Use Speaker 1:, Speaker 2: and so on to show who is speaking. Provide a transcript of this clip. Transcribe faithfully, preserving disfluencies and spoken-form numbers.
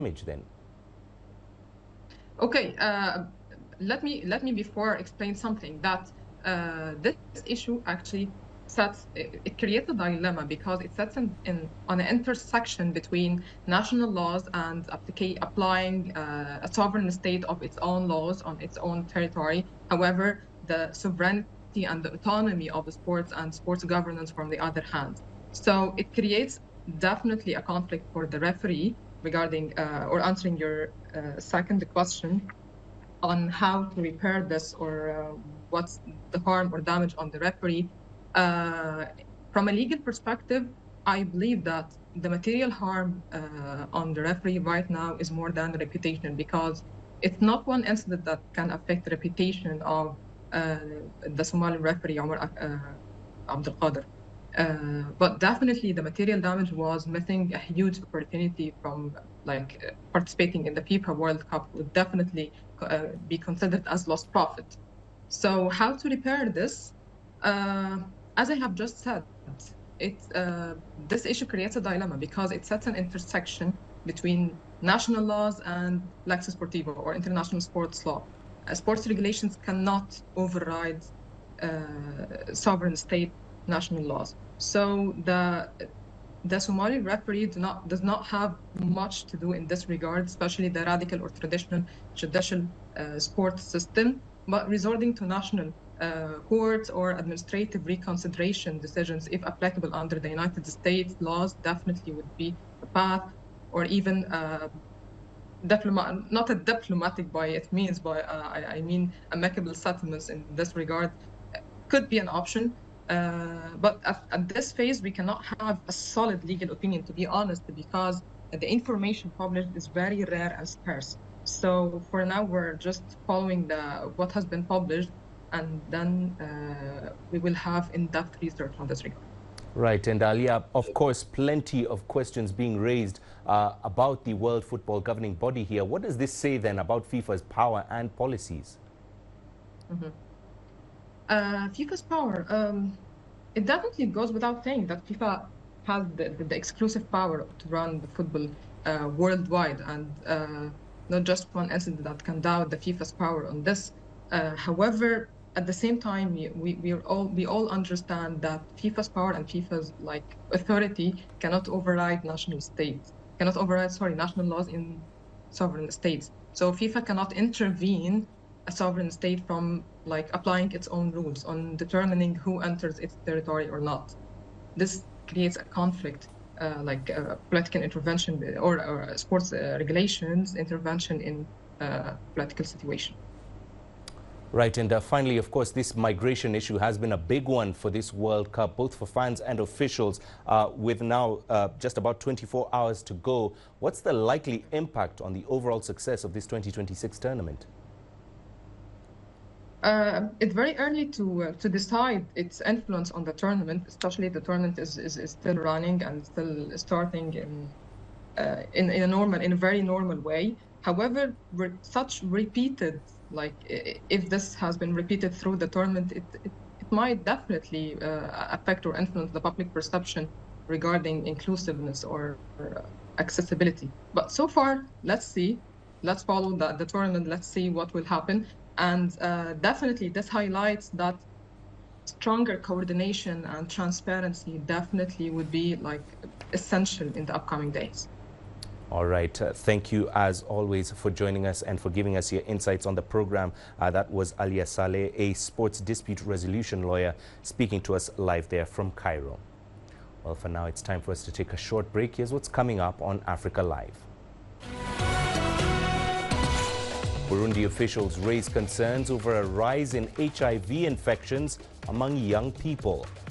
Speaker 1: damage then?
Speaker 2: Okay, uh, let me let me before explain something that uh, this issue actually sets it, it creates a dilemma because it sets in, in on an intersection between national laws and applica- applying uh, a sovereign state of its own laws on its own territory. However, the sovereignty and the autonomy of the sports and sports governance from the other hand. So it creates definitely a conflict for the referee regarding uh, or answering your uh, second question on how to repair this or uh, what's the harm or damage on the referee. Uh, from a legal perspective, I believe that the material harm uh, on the referee right now is more than the reputation because it's not one incident that can affect the reputation of uh, the Somali referee, Omar uh, Abdul Qadir. Uh, but definitely the material damage was missing a huge opportunity from like uh, participating in the FIFA World Cup would definitely uh, be considered as lost profit. So how to repair this? Uh, as I have just said, it, uh, this issue creates a dilemma because it sets an intersection between national laws and Lex Sportivo or international sports law. Uh, sports regulations cannot override uh, sovereign state national laws. So the the Somali referee do not, does not have much to do in this regard, especially the radical or traditional judicial uh, sports system, but resorting to national uh, courts or administrative reconsideration decisions, if applicable under the United States laws, definitely would be a path, or even uh, diplomat, not a diplomatic by it means, but uh, I, I mean amicable settlements in this regard could be an option. Uh, but at, at this phase, we cannot have a solid legal opinion, to be honest, because the information published is very rare and scarce. So for now, we're just following the what has been published, and then uh, we will have in-depth research on this regard.
Speaker 1: Right, and Alia, of course, plenty of questions being raised uh, about the World Football governing body here. What does this say then about FIFA's power and policies?
Speaker 2: Mm-hmm. Uh, FIFA's power, um, it definitely goes without saying that FIFA has the, the, the exclusive power to run the football uh, worldwide, and uh, not just one incident that can doubt the FIFA's power on this. Uh, however, at the same time, we, we, we all we all understand that FIFA's power and FIFA's like authority cannot override national states, cannot override sorry national laws in sovereign states. So FIFA cannot intervene a sovereign state from like applying its own rules on determining who enters its territory or not. This creates a conflict, uh, like uh, political intervention or, or sports uh, regulations intervention in uh, political situation.
Speaker 1: Right, and uh, finally, of course, this migration issue has been a big one for this World Cup, both for fans and officials, uh, with now uh, just about twenty-four hours to go. What's the likely impact on the overall success of this twenty twenty-six tournament?
Speaker 2: Uh, it's very early to uh, to decide its influence on the tournament, especially the tournament is, is, is still running and still starting in, uh, in in a normal in a very normal way. However, re such repeated like if this has been repeated through the tournament, it it, it might definitely uh, affect or influence the public perception regarding inclusiveness or, or accessibility. But so far, let's see, let's follow the, the tournament. Let's see what will happen. And uh, definitely this highlights that stronger coordination and transparency definitely would be like essential in the upcoming days.
Speaker 1: All right. Uh, thank you, as always, for joining us and for giving us your insights on the program. Uh, that was Alia Saleh, a sports dispute resolution lawyer, speaking to us live there from Cairo. Well, for now, it's time for us to take a short break. Here's what's coming up on Africa Live. Burundi officials raise concerns over a rise in H I V infections among young people.